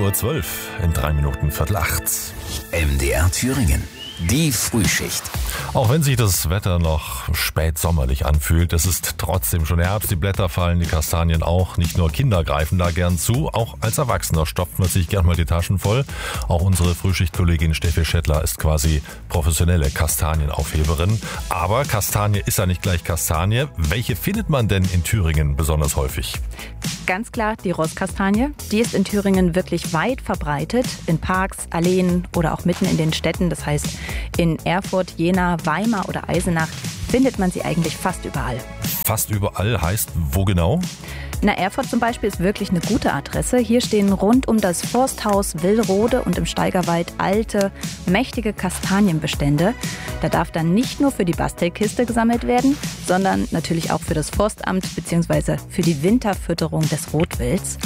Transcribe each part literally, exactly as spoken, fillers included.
Uhr zwölf, in drei Minuten Viertel acht. M D R Thüringen, die Frühschicht. Auch wenn sich das Wetter noch spätsommerlich anfühlt, es ist trotzdem schon Herbst, die Blätter fallen, die Kastanien auch. Nicht nur Kinder greifen da gern zu, auch als Erwachsener stopft man sich gern mal die Taschen voll. Auch unsere Frühschichtkollegin Steffi Schettler ist quasi professionelle Kastanienaufheberin. Aber Kastanie ist ja nicht gleich Kastanie. Welche findet man denn in Thüringen besonders häufig? Ganz klar die Rosskastanie. Die ist in Thüringen wirklich weit verbreitet. In Parks, Alleen oder auch mitten in den Städten. Das heißt, in Erfurt, Jena, Weimar oder Eisenach findet man sie eigentlich fast überall. Fast überall heißt wo genau? Na, Erfurt zum Beispiel ist wirklich eine gute Adresse. Hier stehen rund um das Forsthaus Willrode und im Steigerwald alte, mächtige Kastanienbestände. Da darf dann nicht nur für die Bastelkiste gesammelt werden, sondern natürlich auch für das Forstamt bzw. für die Winterfütterung des Rotwilds.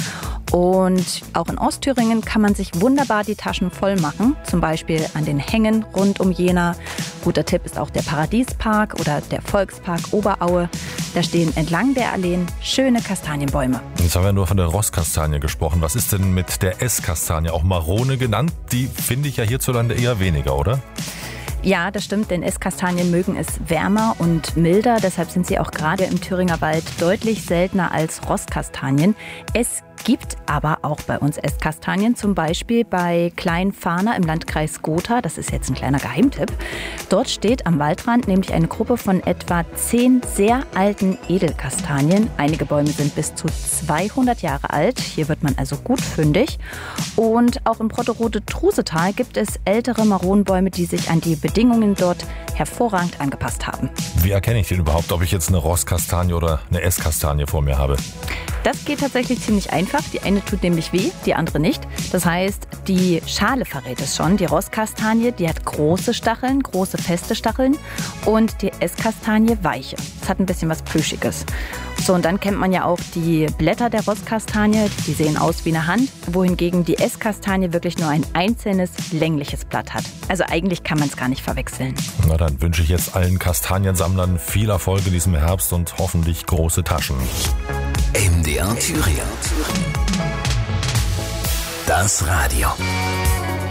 Und auch in Ostthüringen kann man sich wunderbar die Taschen voll machen, zum Beispiel an den Hängen rund um Jena. Guter Tipp ist auch der Paradiespark oder der Volkspark Oberaue. Da stehen entlang der Alleen schöne Kastanienbäume. Jetzt haben wir nur von der Rosskastanie gesprochen. Was ist denn mit der Esskastanie, auch Marone genannt? Die finde ich ja hierzulande eher weniger, oder? Ja, das stimmt, denn Esskastanien mögen es wärmer und milder. Deshalb sind sie auch gerade im Thüringer Wald deutlich seltener als Rosskastanien. Es gibt aber auch bei uns Esskastanien, zum Beispiel bei Kleinfahner im Landkreis Gotha. Das ist jetzt ein kleiner Geheimtipp. Dort steht am Waldrand nämlich eine Gruppe von etwa zehn sehr alten Edelkastanien. Einige Bäume sind bis zu zweihundert Jahre alt. Hier wird man also gut fündig. Und auch im Brotterode-Trusetal gibt es ältere Maronenbäume, die sich an die Bedingungen dort hervorragend angepasst haben. Wie erkenne ich denn überhaupt, ob ich jetzt eine Rosskastanie oder eine Esskastanie vor mir habe? Das geht tatsächlich ziemlich einfach. Die eine tut nämlich weh, die andere nicht. Das heißt, die Schale verrät es schon. Die Rosskastanie, die hat große Stacheln, große feste Stacheln und die Esskastanie weiche. Das hat ein bisschen was Plüschiges. So, und dann kennt man ja auch die Blätter der Rosskastanie. Die sehen aus wie eine Hand, wohingegen die Esskastanie wirklich nur ein einzelnes, längliches Blatt hat. Also eigentlich kann man es gar nicht verwechseln. Na, dann wünsche ich jetzt allen Kastaniensammlern viel Erfolg in diesem Herbst und hoffentlich große Taschen. M D R Thüringen. Das Radio.